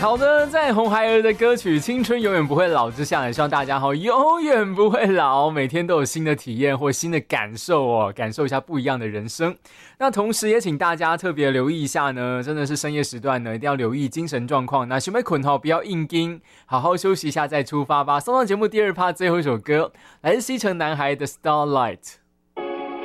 好的，在红孩儿的歌曲《青春永远不会老》之下，也希望大家永远不会老，每天都有新的体验或新的感受哦，感受一下不一样的人生。那同时也请大家特别留意一下呢，真的是深夜时段呢，一定要留意精神状况。那想要困不要硬盯，好好休息一下再出发吧。送上节目第2趴最后一首歌，来自西城男孩的 Starlight。